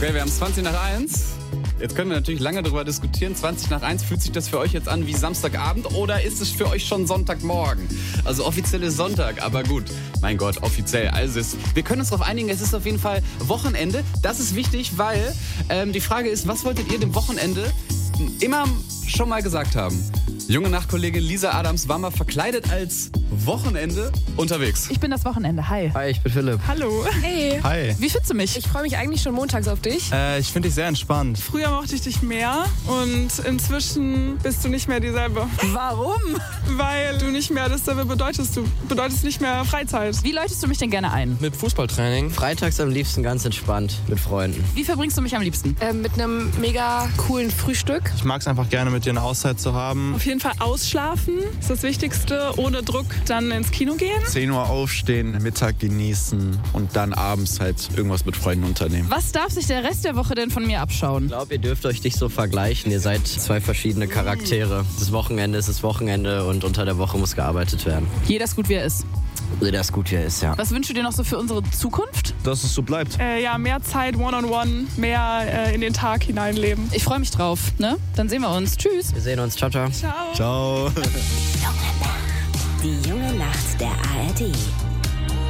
Okay, wir haben 20 nach 1. Jetzt können wir natürlich lange darüber diskutieren. 20 nach 1, fühlt sich das für euch jetzt an wie Samstagabend oder ist es für euch schon Sonntagmorgen? Also offiziell ist Sonntag, aber gut. Mein Gott, offiziell. Also wir können uns darauf einigen, es ist auf jeden Fall Wochenende. Das ist wichtig, weil die Frage ist, was wolltet ihr dem Wochenende immer schon mal gesagt haben? Junge Nachtkollegin Lisa Adams war mal verkleidet als Wochenende unterwegs. Ich bin das Wochenende. Hi. Hi, ich bin Philipp. Hallo. Hey. Hi. Wie findest du mich? Ich freue mich eigentlich schon montags auf dich. Ich finde dich sehr entspannt. Früher mochte ich dich mehr und inzwischen bist du nicht mehr dieselbe. Warum? Weil du nicht mehr dasselbe bedeutest. Du bedeutest nicht mehr Freizeit. Wie läutest du mich denn gerne ein? Mit Fußballtraining. Freitags am liebsten ganz entspannt mit Freunden. Wie verbringst du mich am liebsten? Mit einem mega coolen Frühstück. Ich mag es einfach gerne, mit dir eine Auszeit zu haben. Auf jeden Fall ausschlafen ist das Wichtigste. Ohne Druck dann ins Kino gehen. 10 Uhr aufstehen, Mittag genießen und dann abends halt irgendwas mit Freunden unternehmen. Was darf sich der Rest der Woche denn von mir abschauen? Ich glaube, ihr dürft euch nicht so vergleichen. Ihr seid zwei verschiedene Charaktere. Das Wochenende ist das Wochenende und unter der Woche muss gearbeitet werden. Jeder ist gut, wie er ist. Jeder ist gut, wie er ist, ja. Was wünschst du dir noch so für unsere Zukunft? Dass es so bleibt. Ja, mehr Zeit One-on-One, mehr in den Tag hineinleben. Ich freue mich drauf, ne? Dann sehen wir uns. Tschüss. Wir sehen uns. Ciao, ciao. Ciao. Ciao. Die junge Nacht der ARD.